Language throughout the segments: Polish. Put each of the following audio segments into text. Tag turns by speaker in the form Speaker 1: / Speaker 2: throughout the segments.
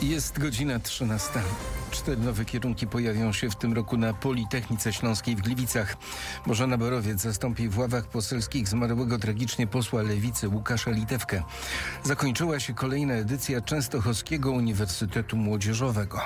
Speaker 1: Jest godzina 13. 4 nowe kierunki pojawią się w tym roku na Politechnice Śląskiej w Gliwicach. Bożena Borowiec zastąpi w ławach poselskich zmarłego tragicznie posła Lewicy Łukasza Litewkę. Zakończyła się kolejna edycja Częstochowskiego Uniwersytetu Młodzieżowego.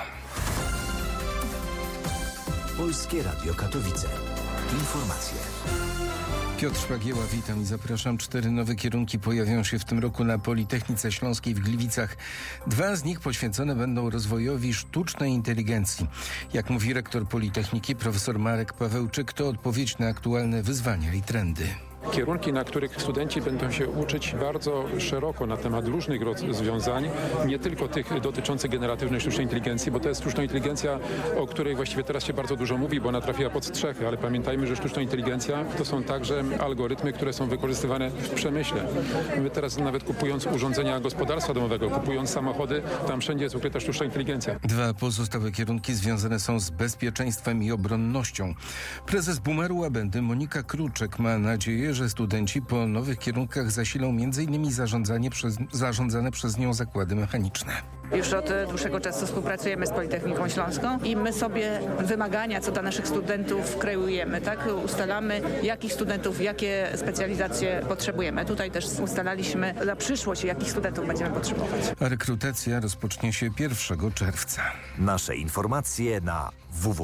Speaker 2: Polskie Radio Katowice. Informacje.
Speaker 1: Piotr Szpagieła, witam i zapraszam. 4 nowe kierunki pojawią się w tym roku na Politechnice Śląskiej w Gliwicach. 2 z nich poświęcone będą rozwojowi sztucznej inteligencji. Jak mówi rektor Politechniki, profesor Marek Pawełczyk, to odpowiedź na aktualne wyzwania i trendy.
Speaker 3: Kierunki, na których studenci będą się uczyć bardzo szeroko na temat różnych rozwiązań, nie tylko tych dotyczących generatywnej sztucznej inteligencji, bo to jest sztuczna inteligencja, o której właściwie teraz się bardzo dużo mówi, bo ona trafiła pod strzechy, ale pamiętajmy, że sztuczna inteligencja to są także algorytmy, które są wykorzystywane w przemyśle. My teraz nawet kupując urządzenia gospodarstwa domowego, kupując samochody, tam wszędzie jest ukryta sztuczna inteligencja.
Speaker 1: 2 pozostałe kierunki związane są z bezpieczeństwem i obronnością. Prezes Bumeru Łabędy Monika Kruczek ma nadzieję, że studenci po nowych kierunkach zasilą m.in. zarządzane przez nią zakłady mechaniczne.
Speaker 4: Już od dłuższego czasu współpracujemy z Politechniką Śląską i my sobie wymagania co do naszych studentów kreujemy, tak? Ustalamy, jakich studentów, jakie specjalizacje potrzebujemy. Tutaj też ustalaliśmy na przyszłość, jakich studentów będziemy potrzebować.
Speaker 1: A rekrutacja rozpocznie się 1 czerwca.
Speaker 2: Nasze informacje na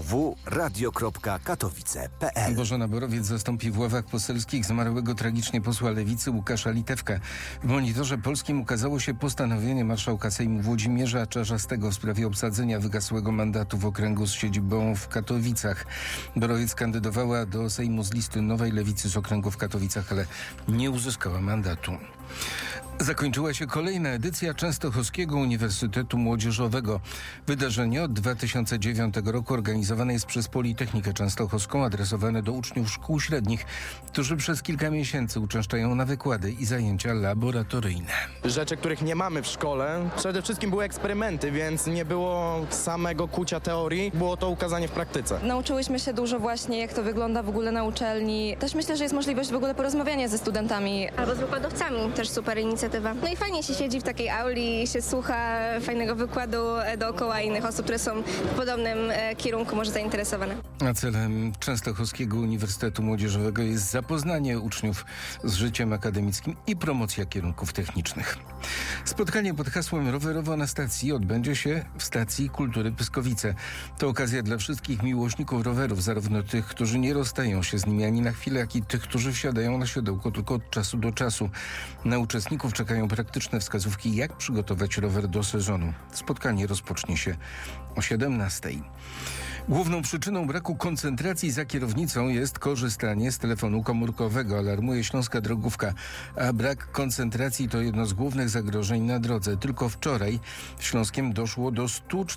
Speaker 2: www.radio.katowice.pl.
Speaker 1: Bożena Borowiec zastąpi w ławach poselskich zmarłego tragicznie posła Lewicy Łukasza Litewkę. W Monitorze Polskim ukazało się postanowienie marszałka Sejmu Włodzimierza Czarzastego w sprawie obsadzenia wygasłego mandatu w okręgu z siedzibą w Katowicach. Borowiec kandydowała do Sejmu z listy Nowej Lewicy z okręgu w Katowicach, ale nie uzyskała mandatu. Zakończyła się kolejna edycja Częstochowskiego Uniwersytetu Młodzieżowego. Wydarzenie od 2009 roku organizowane jest przez Politechnikę Częstochowską, adresowane do uczniów szkół średnich, którzy przez kilka miesięcy uczęszczają na wykłady i zajęcia laboratoryjne.
Speaker 5: Rzeczy, których nie mamy w szkole, przede wszystkim były eksperymenty, więc nie było samego kucia teorii, było to ukazanie w praktyce.
Speaker 6: Nauczyłyśmy się dużo właśnie, jak to wygląda w ogóle na uczelni. Też myślę, że jest możliwość w ogóle porozmawiania ze studentami.
Speaker 7: Albo z wykładowcami, też super inicjatywa. No i fajnie się siedzi w takiej auli i się słucha fajnego wykładu dookoła innych osób, które są w podobnym kierunku może zainteresowane.
Speaker 1: A celem Częstochowskiego Uniwersytetu Młodzieżowego jest zapoznanie uczniów z życiem akademickim i promocja kierunków technicznych. Spotkanie pod hasłem Rowerowo na stacji odbędzie się w Stacji Kultury Pyskowice. To okazja dla wszystkich miłośników rowerów, zarówno tych, którzy nie rozstają się z nimi ani na chwilę, jak i tych, którzy wsiadają na siodełko tylko od czasu do czasu. Na uczestników czekają praktyczne wskazówki, jak przygotować rower do sezonu. Spotkanie rozpocznie się o 17:00. Główną przyczyną braku koncentracji za kierownicą jest korzystanie z telefonu komórkowego, alarmuje Śląska Drogówka. A brak koncentracji to jedno z głównych zagrożeń na drodze. Tylko wczoraj w Śląskiem doszło do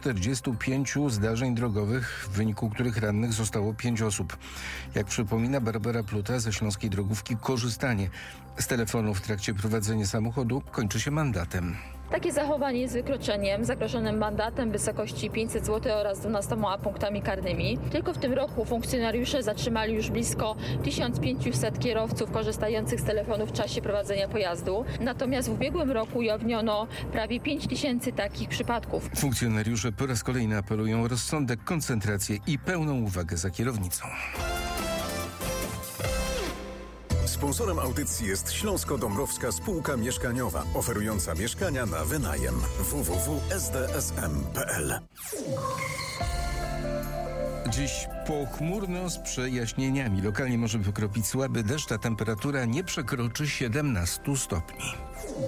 Speaker 1: 145 zdarzeń drogowych, w wyniku których rannych zostało 5 osób. Jak przypomina Barbara Pluta ze Śląskiej Drogówki, korzystanie z telefonu w trakcie prowadzenia samochodu kończy się mandatem.
Speaker 8: Takie zachowanie jest wykroczeniem zagrożonym mandatem w wysokości 500 zł oraz 12 punktami karnymi. Tylko w tym roku funkcjonariusze zatrzymali już blisko 1500 kierowców korzystających z telefonu w czasie prowadzenia pojazdu. Natomiast w ubiegłym roku ujawniono prawie 5000 takich przypadków.
Speaker 1: Funkcjonariusze po raz kolejny apelują o rozsądek, koncentrację i pełną uwagę za kierownicą.
Speaker 9: Sponsorem audycji jest Śląsko-Dąbrowska Spółka Mieszkaniowa, oferująca mieszkania na wynajem. www.sdsm.pl.
Speaker 1: Dziś pochmurno z przejaśnieniami. Lokalnie może pokropić słaby deszcz, a temperatura nie przekroczy 17 stopni.